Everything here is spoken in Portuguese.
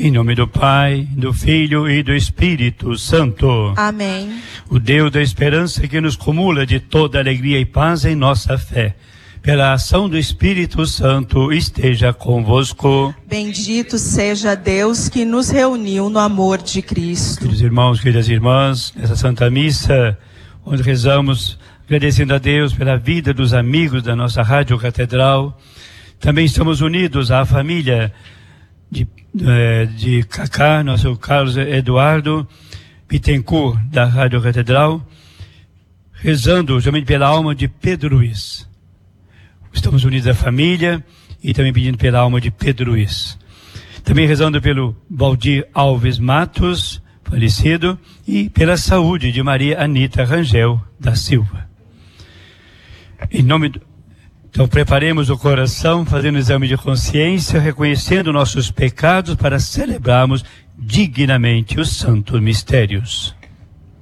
Em nome do Pai, do Filho e do Espírito Santo. Amém. O Deus da esperança que nos cumula de toda alegria e paz em nossa fé, pela ação do Espírito Santo, esteja convosco. Bendito seja Deus que nos reuniu no amor de Cristo. Queridos irmãos, queridas irmãs, nessa Santa Missa, onde rezamos agradecendo a Deus pela vida dos amigos da nossa Rádio Catedral, também estamos unidos à família de Cacá, nosso Carlos Eduardo Bittencourt, da Rádio Catedral, rezando justamente pela alma de Pedro Luiz. Estamos unidos à família e também pedindo pela alma de Pedro Luiz. Também rezando pelo Valdir Alves Matos, falecido, e pela saúde de Maria Anita Rangel da Silva. Então preparemos o coração, fazendo exame de consciência, reconhecendo nossos pecados para celebrarmos dignamente os santos mistérios.